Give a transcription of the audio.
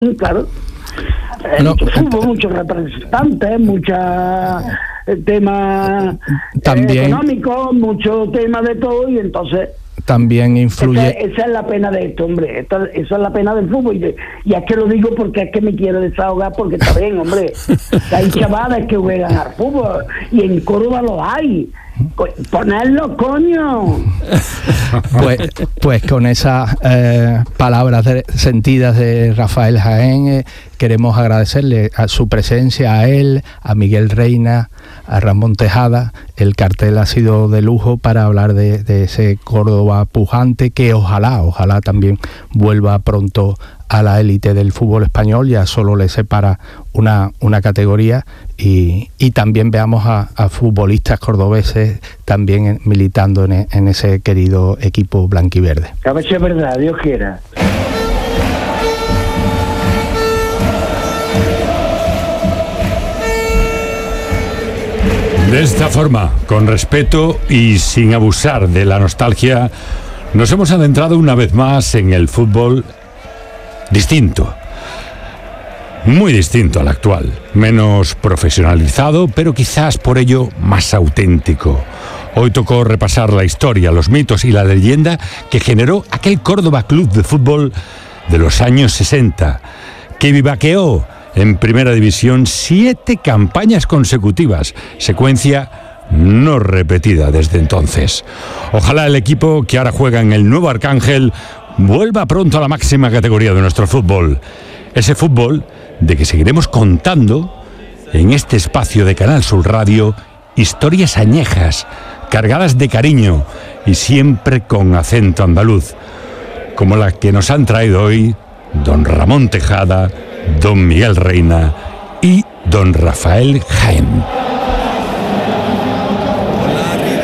Claro. No, Fútbol, muchos representantes, muchos temas económicos, muchos temas de todo, y entonces también influye. Esa es la pena de esto, hombre. Esa es la pena del fútbol. Y es que lo digo porque es que me quiero desahogar, porque está bien, hombre. Hay chavales que juegan al fútbol y en Córdoba lo hay. Ponerlo, coño. Pues con esas palabras sentidas de Rafael Jaén, queremos agradecerle a su presencia, a él, a Miguel Reina, a Ramón Tejada. El cartel ha sido de lujo para hablar de ese Córdoba pujante, que ojalá también vuelva pronto a la élite del fútbol español. Ya solo le separa una categoría, y también veamos a futbolistas cordobeses también militando en ese querido equipo blanquiverde. A ver si es verdad, Dios quiera. De esta forma, con respeto y sin abusar de la nostalgia, nos hemos adentrado una vez más en el fútbol distinto, muy distinto al actual, menos profesionalizado, pero quizás por ello más auténtico. Hoy tocó repasar la historia, los mitos y la leyenda que generó aquel Córdoba Club de Fútbol de los años 60, que vivaqueó en Primera División 7 campañas consecutivas, secuencia no repetida desde entonces. Ojalá el equipo que ahora juega en el nuevo Arcángel vuelva pronto a la máxima categoría de nuestro fútbol. Ese fútbol de que seguiremos contando en este espacio de Canal Sur Radio, historias añejas, cargadas de cariño y siempre con acento andaluz, como la que nos han traído hoy don Ramón Tejada, don Miguel Reina y don Rafael Jaén.